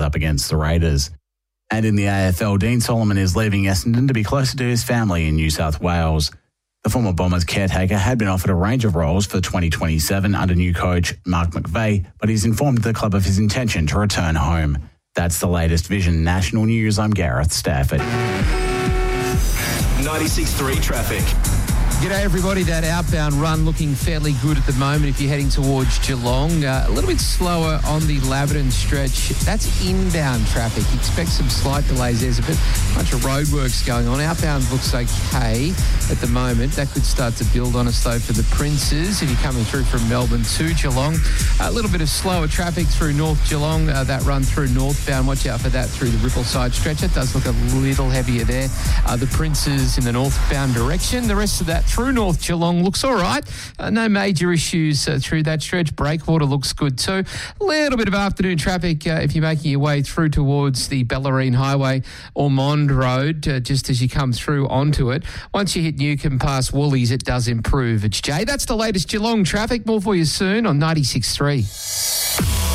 up against the Raiders. And in the AFL, Dean Solomon is leaving Essendon to be closer to his family in New South Wales. The former Bombers caretaker had been offered a range of roles for 2027 under new coach Mark McVeigh, but he's informed the club of his intention to return home. That's the latest Vision National News. I'm Gareth Stafford. 96.3 traffic. G'day everybody, that outbound run looking fairly good at the moment if you're heading towards Geelong. A little bit slower on the Laverton stretch. That's inbound traffic. Expect some slight delays. There's a bunch of roadworks going on. Outbound looks okay at the moment. That could start to build on us though for the Princes if you're coming through from Melbourne to Geelong. A little bit of slower traffic through North Geelong. That run through northbound. Watch out for that through the Rippleside stretch. It does look a little heavier there. The Princes in the northbound direction. The rest of that through North Geelong looks all right. No major issues through that stretch. Breakwater looks good too. A little bit of afternoon traffic if you're making your way through towards the Bellarine Highway, Ormond Road, just as you come through onto it. Once you hit Newcombe past Woolies, it does improve. It's Jay. That's the latest Geelong traffic. More for you soon on 96.3.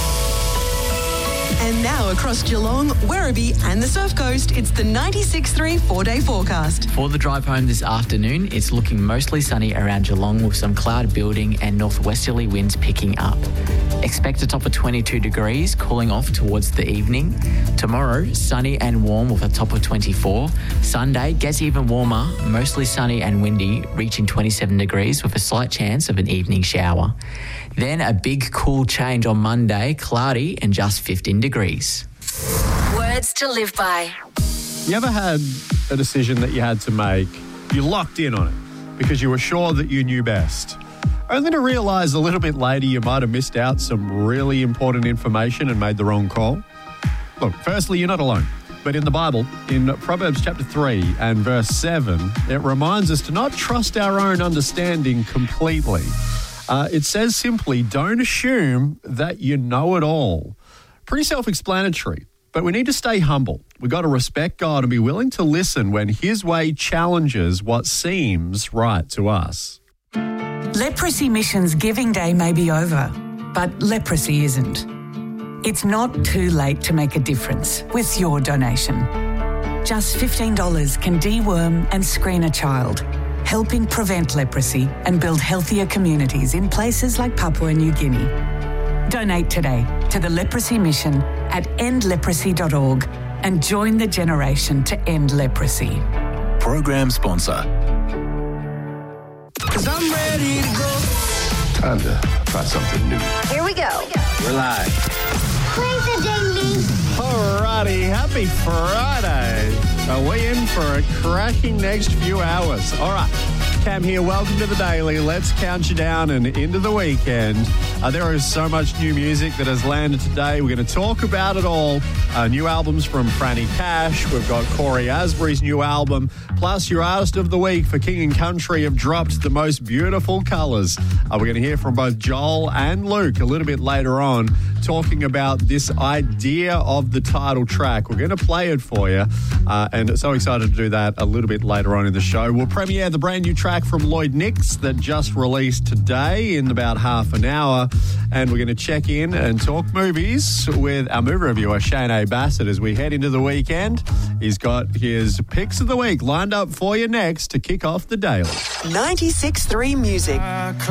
And now across Geelong, Werribee and the Surf Coast, it's the 96.3 4-day forecast. For the drive home this afternoon, it's looking mostly sunny around Geelong with some cloud building and northwesterly winds picking up. Expect a top of 22 degrees, cooling off towards the evening. Tomorrow, sunny and warm with a top of 24. Sunday gets even warmer, mostly sunny and windy, reaching 27 degrees with a slight chance of an evening shower. Then a big cool change on Monday, cloudy and just 15 degrees. Words to live by. You ever had a decision that you had to make, you locked in on it because you were sure that you knew best, only to realise a little bit later you might have missed out some really important information and made the wrong call? Look, firstly, you're not alone. But in the Bible, in Proverbs chapter 3 and verse 7, it reminds us to not trust our own understanding completely. It says simply, don't assume that you know it all. Pretty self-explanatory, but we need to stay humble. We've got to respect God and be willing to listen when His way challenges what seems right to us. Leprosy Mission's Giving Day may be over, but leprosy isn't. It's not too late to make a difference with your donation. Just $15 can deworm and screen a child, helping prevent leprosy and build healthier communities in places like Papua New Guinea. Donate today to the Leprosy Mission at endleprosy.org and join the generation to end leprosy. Program sponsor. 'Cause I'm ready to go. Time to try something new. Here we go. We're live. Play the ding-ding. Alrighty, happy Friday. Are we in for a cracking next few hours? All right, Cam here. Welcome to the Daily. Let's count you down and into the weekend. There is so much new music that has landed today. We're going to talk about it all. New albums from Franny Cash. We've got Corey Asbury's new album. Plus, your Artist of the Week for King and Country have dropped The Most Beautiful Colours. We're going to hear from both Joel and Luke a little bit later on, talking about this idea of the title track. We're going to play it for you, and so excited to do that a little bit later on in the show. We'll premiere the brand new track from Lloyd Nix that just released today in about half an hour, and we're going to check in and talk movies with our movie reviewer, Shane A. Bassett, as we head into the weekend. He's got his picks of the week lined up for you next to kick off the Daily. 96.3 Music.